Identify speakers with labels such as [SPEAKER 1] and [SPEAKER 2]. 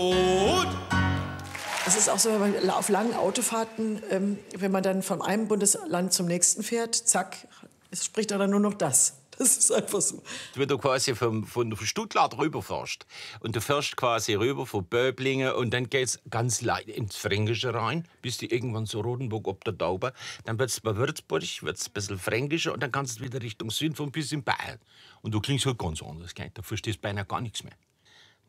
[SPEAKER 1] Es ist auch so, wenn man auf langen Autofahrten, wenn man dann von einem Bundesland zum nächsten fährt, zack, es spricht dann nur noch das. Das ist einfach so.
[SPEAKER 2] Wenn du quasi von Stuttgart rüberfährst und du fährst quasi rüber von Böblingen und dann geht's ganz leicht ins Fränkische rein, bis du irgendwann zu Rotenburg ob der Taube. Dann wird's bei Würzburg, wird's ein bisschen fränkischer und dann kannst du wieder Richtung Süden von bis in Bayern. Und du klingst halt ganz anders, gell? Da verstehst du beinahe gar nichts mehr.